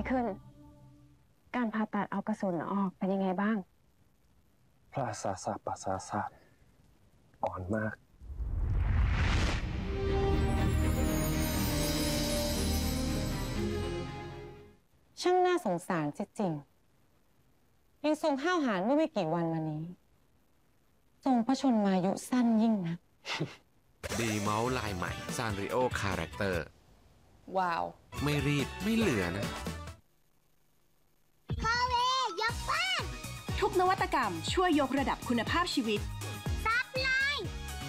ขึ้นการผ่าตัดเอากระสุนออกเป็นยังไงบ้างพระศาสปสาสะอ่อนมากช่างน่าสงสารจริงๆยังทรงห้าวหาญเมื่อไม่กี่วันมานี้ทรงพระชนมายุสั้นยิ่งนักดีเมาส์ลายใหม่ซานริโอคาแรคเตอร์ว้าวไม่รีบไม่เหลือนะพ่อเวยกบ้านทุกนวัตกรรมช่วยยกระดับคุณภาพชีวิตซับไลน์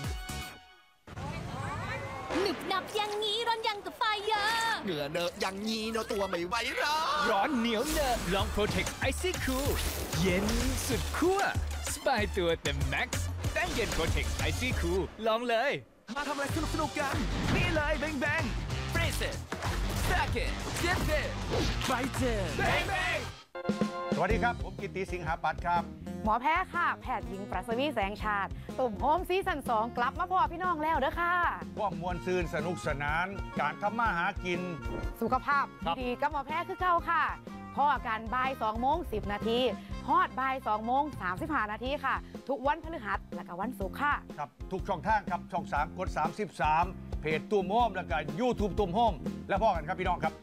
หนึบหนับอย่างนี้ร้อนยังกับไฟเยอะเหงื่อเนอะอย่างนี้เนอะตัวไม่ไหวหรอร้อนเหนียวเนอะลองโปรเทคไอซี่คูลเย็นสุดขั้วสบายตัวเต็มแม็กซ์แป้งเย็นโปรเทคไอซี่คูลลองเลยมาทำอะไรสนุกกันนี่เลยแบงแบงเฟรชสแต็กเกอร์เจ็บเจ็บไฟเจอร์แบงแบงสวัสดีครับผมกิตติสิงหาปัตย์ครับหมอแพทย์ค่ะแพทย์หญิงประสวีแสงชาติตุ่มโฮมซีซั่น2กลับมาพอพี่น้องแล้วเด้อค่ะว่ามวลซืนสนุกสนานการทำมาหากินสุขภาพดีกับหมอแพทย์คือเก่าค่ะพ่อการบ่าย2:10 นาทีฮอดบ่าย2:35 นาทีค่ะทุกวันพฤหัสและก็วันศุกร์ค่ะครับทุกช่องทางครับช่อง3กด33เพจตุ่มโฮมแล้วก็ YouTube ตุ่มโฮมแล้วพ่อกันครับพี่น้องครับ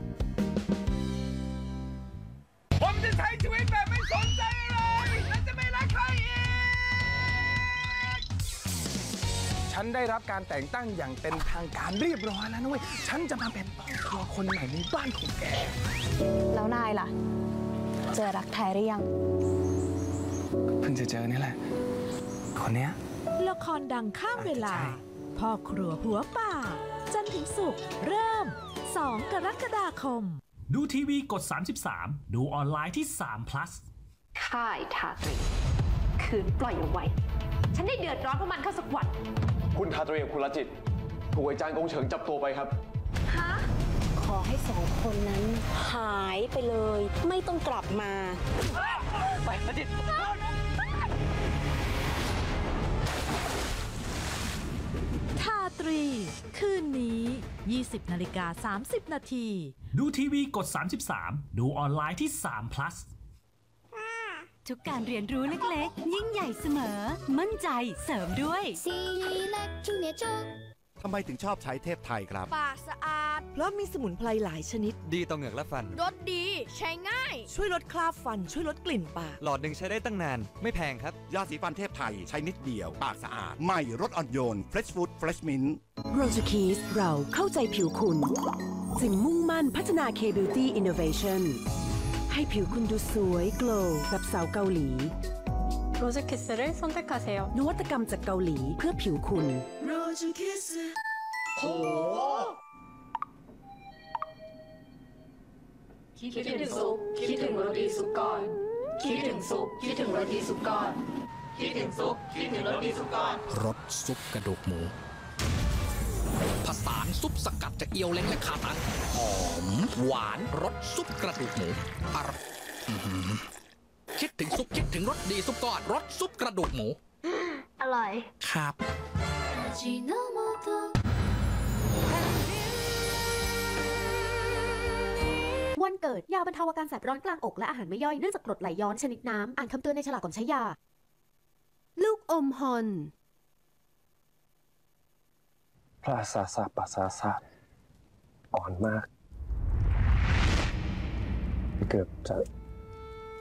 ผมจะใช้ชีวิตแบบไม่สนใจอะไรและจะไม่รักใครอีกฉันได้รับการแต่งตั้งอย่างเป็นทางการเรียบร้อยแล้วนะเว้ยฉันจะมาเป็นพ่อครัวคนใหม่ในบ้านของแกแล้วนายล่ะเจอรักแท้หรือยังเพิ่งจะเจอนี่แหละคนเนี้ยละครดังข้ามเวลาพ่อครัวหัวป่าจันทร์ถึงศุกร์เริ่ม2 กรกฎาคมดูทีวีกด33ดูออนไลน์ที่3 plus ค่ายทาตรีคืนปล่อยเอาไว้ฉันได้เดือดร้อนเพราะมันเข้าสักวันคุณทาตรีกับคุณละจิตถูกอาจารย์กงเฉิงจับตัวไปครับฮะขอให้2 คนนั้นหายไปเลยไม่ต้องกลับมาไปละจิตทาตรีคืนนี้ 20:30 นาทีดูทีวีกด33ดูออนไลน์ที่3 plus ทุกการเรียนรู้เล็กๆยิ่งใหญ่เสมอมั่นใจเสริมด้วยทำไมถึงชอบใช้เทพไทยครับปากสะอาดเพราะมีสมุนไพรหลายชนิดดีต่อเหงือกและฟันรสดีใช้ง่ายช่วยลดคราบฟันช่วยลดกลิ่นปากหลอดหนึ่งใช้ได้ตั้งนานไม่แพงครับยาสีฟันเทพไทยใช้นิดเดียวปากสะอาดใหม่รสอ่อนโยน Fresh Food Fresh Mint โรจคีสเราเข้าใจผิวคุณจึงมุ่งมั่นพัฒนา K-Beauty Innovation ให้ผิวคุณดูสวยโกลว์แบบสาวเกาหลีโรจคิส를선택하세요 นวัตกรรมจากเกาหลีเพื่อผิวคุณโรจคิสโหคิดถึงซุปคิดถึงโรตีซุปก้อนคิดถึงซุปคิดถึงโรตีซุปก้อนคิดถึงซุปคิดถึงโรตีซุปก้อนรสซุปกระดูกหมูผสานซุปสกัดจากเอียวเล้งและขาตังหอมหวานรสซุปกระดูกหมูอร่อยคิดถึงซุปคิดถึงรสดีซุปก้อนรสซุปกระดูกหมูอร่อยครับวันเกิดยาบรรเทาอาการแสบร้อนกลางอกและอาหารไม่ย่อยเนื่องจากกรดไหลย้อนชนิดน้ำอ่านคำเตือนในฉลากก่อนใช้ยาลูกอมฮอนพระศาสปสาสะอ่อนมากเกือบจะ